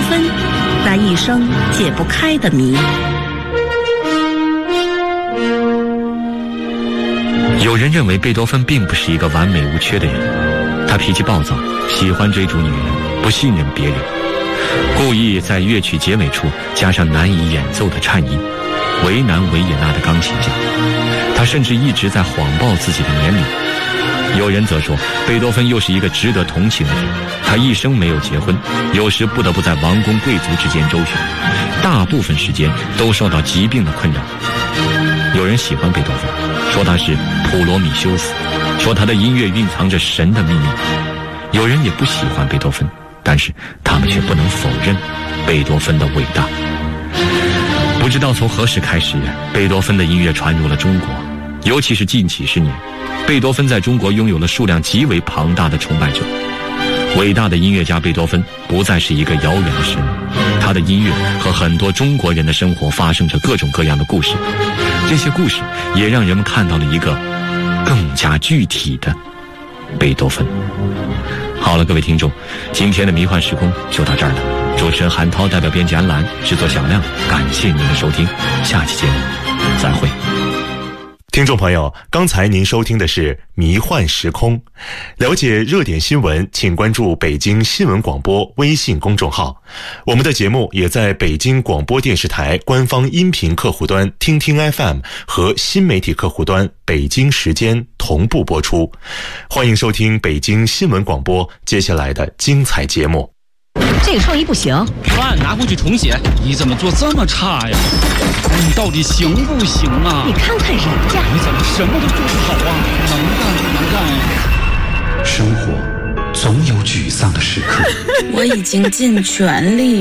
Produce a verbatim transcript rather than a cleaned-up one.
芬，那一生解不开的谜。 有人认为贝多芬并不是一个完美无缺的人，他脾气暴躁，喜欢追逐女人，不信任别人，故意在乐曲结尾处加上难以演奏的颤音，为难维也纳的钢琴家。他甚至一直在谎报自己的年龄。有人则说，贝多芬又是一个值得同情的人，他一生没有结婚，有时不得不在王公贵族之间周旋，大部分时间都受到疾病的困扰。有人喜欢贝多芬，说他是普罗米修斯，说他的音乐蕴藏着神的秘密。有人也不喜欢贝多芬，但是他们却不能否认贝多芬的伟大。不知道从何时开始，贝多芬的音乐传入了中国，尤其是近几十年，贝多芬在中国拥有了数量极为庞大的崇拜者。伟大的音乐家贝多芬不再是一个遥远的神，他的音乐和很多中国人的生活发生着各种各样的故事，这些故事也让人们看到了一个更加具体的贝多芬。好了，各位听众，今天的迷幻时空就到这儿了。主持人韩涛代表编辑安澜，制作小亮，感谢您的收听，下期节目再会。 听众朋友，刚才您收听的是迷幻时空。了解热点新闻，请关注北京新闻广播微信公众号。我们的节目也在北京广播电视台官方音频客户端听听 F M 和新媒体客户端北京时间同步播出。欢迎收听北京新闻广播接下来的精彩节目。 这个创意不行， 万拿回去重写。你怎么做这么差呀？你到底行不行啊？ 你看看人家， 你怎么什么都做不好啊？能干不能干呀？ 生活总有沮丧的时刻。 我已经尽全力